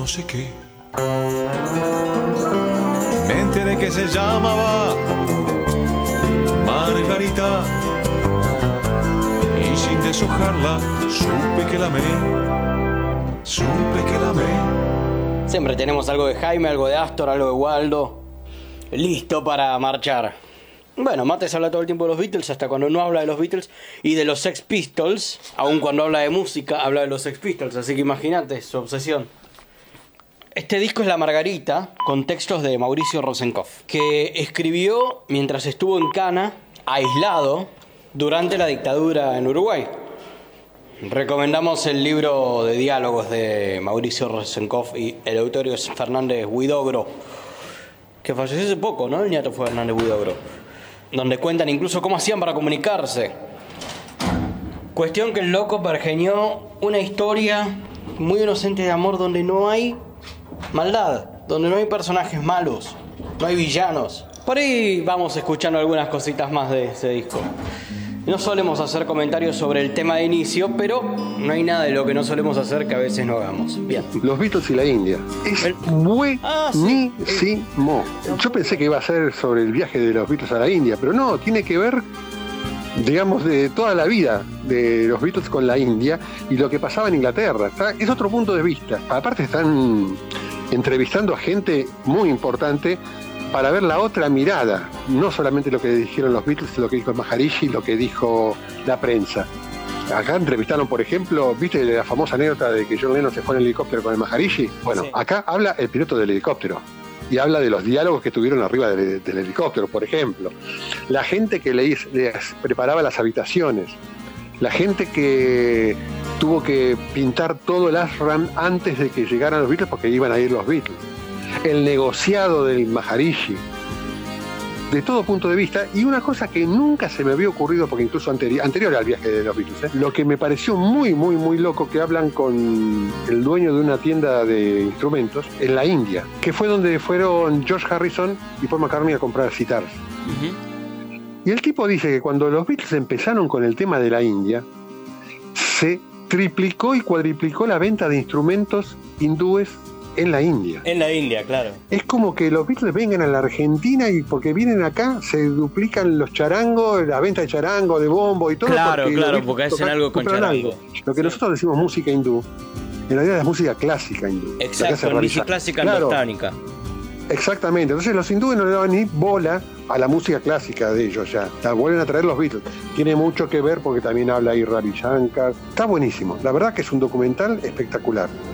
no sé qué. Me enteré que se llamaba Margarita y sin deshojarla supe que la amé, supe que la amé. Siempre tenemos algo de Jaime, algo de Astor, algo de Waldo, listo para marchar. Bueno, Mates habla todo el tiempo de los Beatles, hasta cuando no habla de los Beatles, y de los Sex Pistols, aun cuando habla de música, habla de los Sex Pistols, así que imagínate su obsesión. Este disco es La Margarita, con textos de Mauricio Rosenkopf, que escribió mientras estuvo en Cana, aislado, durante la dictadura en Uruguay. Recomendamos el libro de diálogos de Mauricio Rosenkopf y Eleuterio Fernández Huidobro, que falleció hace poco, ¿no? El nieto fue Fernández Huidobro, donde cuentan incluso cómo hacían para comunicarse. Cuestión que el loco pergeñó una historia muy inocente de amor donde no hay maldad, donde no hay personajes malos, no hay villanos. Por ahí vamos escuchando algunas cositas más de ese disco. No solemos hacer comentarios sobre el tema de inicio, pero no hay nada de lo que no solemos hacer que a veces no hagamos. Bien. Los Beatles y la India. Es buenísimo. Yo pensé que iba a ser sobre el viaje de los Beatles a la India, pero no, tiene que ver, digamos, de toda la vida de los Beatles con la India y lo que pasaba en Inglaterra. Es otro punto de vista. Aparte están entrevistando a gente muy importante para ver la otra mirada, no solamente lo que dijeron los Beatles, lo que dijo Maharishi, lo que dijo la prensa. Acá entrevistaron, por ejemplo, ¿viste la famosa anécdota de que John Lennon se fue en el helicóptero con el Maharishi? Bueno, sí. Acá habla el piloto del helicóptero y habla de los diálogos que tuvieron arriba del helicóptero, por ejemplo. La gente que les preparaba las habitaciones, la gente que tuvo que pintar todo el ashram antes de que llegaran los Beatles porque iban a ir los Beatles. El negociado del Maharishi, de todo punto de vista, y una cosa que nunca se me había ocurrido, porque incluso anterior al viaje de los Beatles, lo que me pareció muy, muy, muy loco, que hablan con el dueño de una tienda de instrumentos en la India, que fue donde fueron George Harrison y Paul McCartney a comprar citars. Y el tipo dice que cuando los Beatles empezaron con el tema de la India, se triplicó y cuadriplicó la venta de instrumentos hindúes en la India. En la India, claro. Es como que los Beatles vengan a la Argentina y porque vienen acá se duplican los charangos, la venta de charango, de bombo y todo. Claro, porque hacen algo con charango. Lo que nosotros decimos música hindú, en realidad es música clásica hindú. Exacto, música clásica andostánica. Exactamente, entonces los hindúes no le daban ni bola a la música clásica de ellos ya. La vuelven a traer los Beatles. Tiene mucho que ver porque también habla ahí Ravi Shankar. Está buenísimo, la verdad que es un documental espectacular.